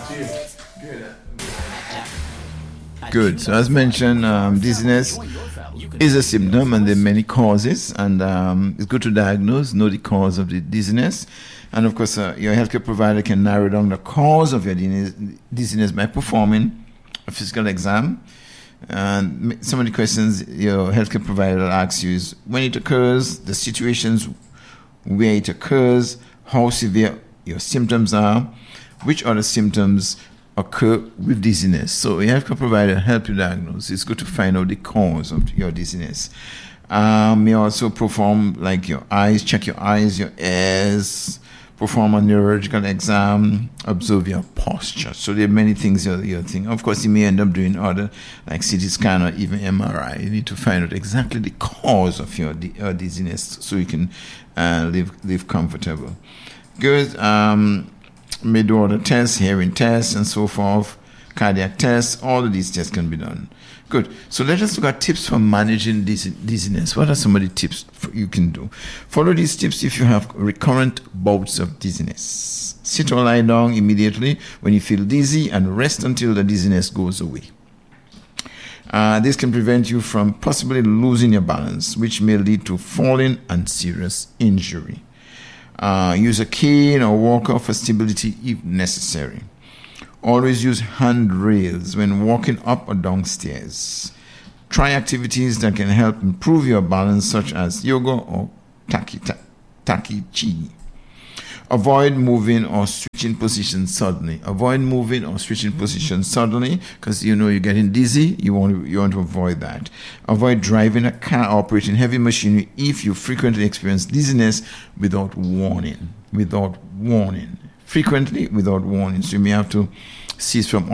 Good. So as mentioned, dizziness is a symptom, and there are many causes, and it's good to diagnose, know the cause of the dizziness. And of course, your healthcare provider can narrow down the cause of your dizziness by performing a physical exam. And some of the questions your healthcare provider asks you is when it occurs, the situations where it occurs, how severe your symptoms are, which other symptoms occur with dizziness. So your healthcare provider help you diagnose. It's good to find out the cause of your dizziness. May also perform like your eyes, check your eyes, your ears, perform a neurological exam, observe your posture. So there are many things you're thinking. Of course, you may end up doing other like CT scan or even MRI. You need to find out exactly the cause of your dizziness so you can live comfortable. Good. May do other tests, hearing tests, and so forth, cardiac tests. All of these tests can be done. Good. So let us look at tips for managing dizziness. What are some of the tips you can do? Follow these tips if you have recurrent bouts of dizziness. Sit or lie down immediately when you feel dizzy and rest until the dizziness goes away. This can prevent you from possibly losing your balance, which may lead to falling and serious injury. Use a cane or walker for stability if necessary. Always use handrails when walking up or down stairs. Try activities that can help improve your balance, such as yoga or tai chi. Avoid moving or switching positions suddenly. Avoid moving or switching positions suddenly because you know you're getting dizzy. You want to avoid that. Avoid driving a car or operating heavy machinery if you frequently experience dizziness without warning. Frequently without warning. So you may have to cease from